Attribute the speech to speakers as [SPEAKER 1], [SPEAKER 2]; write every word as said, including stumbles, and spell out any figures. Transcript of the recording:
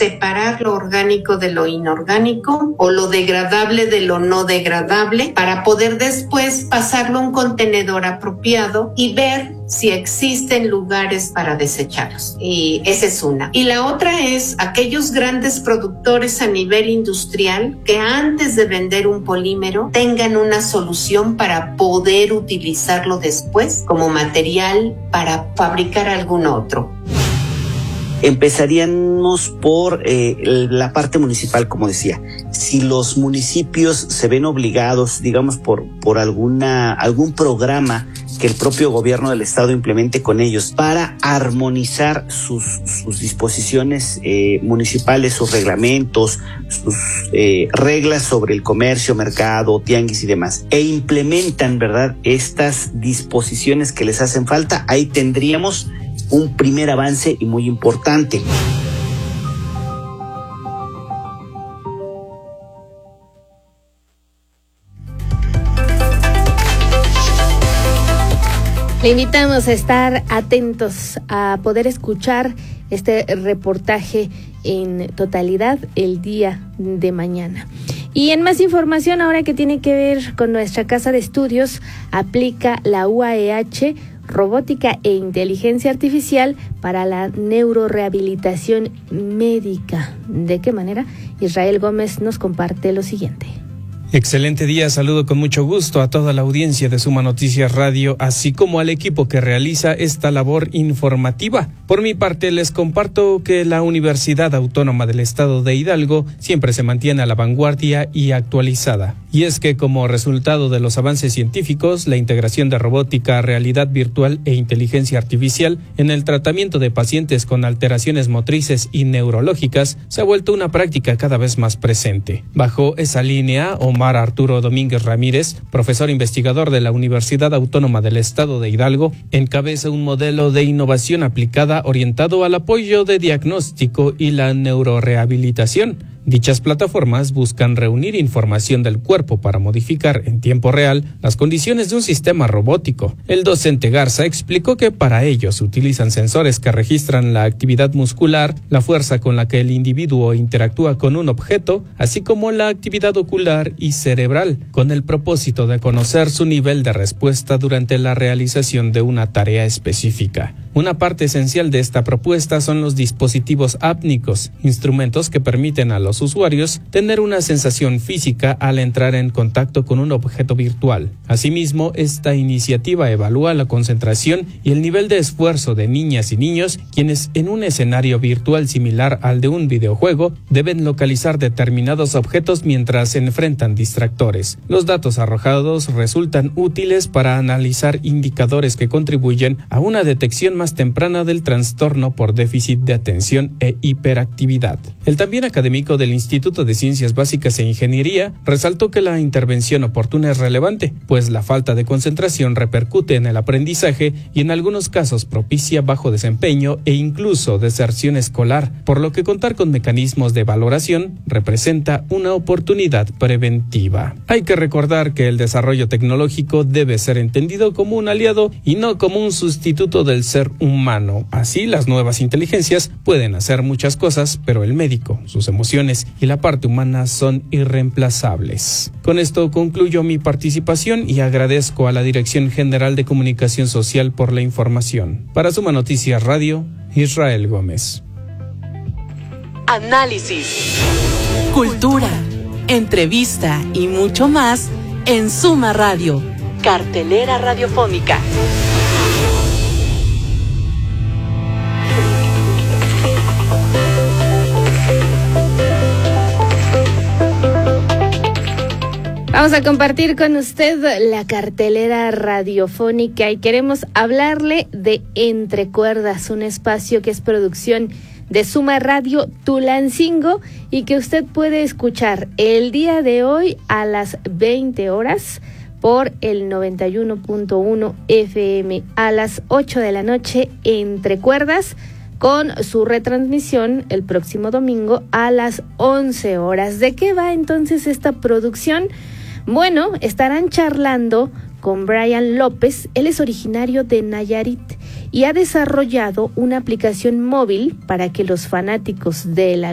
[SPEAKER 1] separar lo orgánico de lo inorgánico o lo degradable de lo no degradable para poder después pasarlo a un contenedor apropiado y ver si existen lugares para desecharlos. Y esa es una. Y la otra es aquellos grandes productores a nivel industrial que antes de vender un polímero tengan una solución para poder utilizarlo después como material para fabricar algún otro.
[SPEAKER 2] Empezaríamos por eh, la parte municipal, como decía. Si los municipios se ven obligados, digamos, por, por alguna, algún programa que el propio gobierno del estado implemente con ellos para armonizar sus, sus disposiciones eh, municipales, sus reglamentos, sus eh, reglas sobre el comercio, mercado, tianguis y demás, e implementan, ¿verdad?, estas disposiciones que les hacen falta, ahí tendríamos un primer avance y muy importante.
[SPEAKER 3] Le invitamos a estar atentos a poder escuchar este reportaje en totalidad el día de mañana. Y en más información, ahora que tiene que ver con nuestra casa de estudios, aplica la U A E H robótica e inteligencia artificial para la neurorehabilitación médica. ¿De qué manera? Israel Gómez nos comparte lo siguiente.
[SPEAKER 4] Excelente día, saludo con mucho gusto a toda la audiencia de Suma Noticias Radio, así como al equipo que realiza esta labor informativa. Por mi parte, les comparto que la Universidad Autónoma del Estado de Hidalgo siempre se mantiene a la vanguardia y actualizada. Y es que como resultado de los avances científicos, la integración de robótica, realidad virtual e inteligencia artificial en el tratamiento de pacientes con alteraciones motrices y neurológicas se ha vuelto una práctica cada vez más presente. Bajo esa línea, Omar Arturo Domínguez Ramírez, profesor investigador de la Universidad Autónoma del Estado de Hidalgo, encabeza un modelo de innovación aplicada orientado al apoyo de diagnóstico y la neurorehabilitación. Dichas plataformas buscan reunir información del cuerpo para modificar en tiempo real las condiciones de un sistema robótico. El docente Garza explicó que para ello se utilizan sensores que registran la actividad muscular, la fuerza con la que el individuo interactúa con un objeto, así como la actividad ocular y cerebral, con el propósito de conocer su nivel de respuesta durante la realización de una tarea específica. Una parte esencial de esta propuesta son los dispositivos ápnicos, instrumentos que permiten a los usuarios tener una sensación física al entrar en contacto con un objeto virtual. Asimismo, esta iniciativa evalúa la concentración y el nivel de esfuerzo de niñas y niños, quienes en un escenario virtual similar al de un videojuego deben localizar determinados objetos mientras se enfrentan distractores. Los datos arrojados resultan útiles para analizar indicadores que contribuyen a una detección más temprana del trastorno por déficit de atención e hiperactividad. El también académico del Instituto de Ciencias Básicas e Ingeniería resaltó que la intervención oportuna es relevante, pues la falta de concentración repercute en el aprendizaje y en algunos casos propicia bajo desempeño e incluso deserción escolar, por lo que contar con mecanismos de valoración representa una oportunidad preventiva. Hay que recordar que el desarrollo tecnológico debe ser entendido como un aliado y no como un sustituto del ser humano. Así, las nuevas inteligencias pueden hacer muchas cosas, pero el médico, sus emociones y la parte humana son irreemplazables. Con esto concluyo mi participación y agradezco a la Dirección General de Comunicación Social por la información. Para Suma Noticias Radio, Israel Gómez.
[SPEAKER 5] Análisis, cultura, entrevista y mucho más en Suma Radio, cartelera radiofónica.
[SPEAKER 3] Vamos a compartir con usted la cartelera radiofónica y queremos hablarle de Entre Cuerdas, un espacio que es producción de Suma Radio Tulancingo y que usted puede escuchar el día de hoy a las veinte horas por el noventa y uno punto uno F M, a las ocho de la noche Entre Cuerdas, con su retransmisión el próximo domingo a las once horas. ¿De qué va entonces esta producción? Bueno, estarán charlando con Brian López. Él es originario de Nayarit y ha desarrollado una aplicación móvil para que los fanáticos de la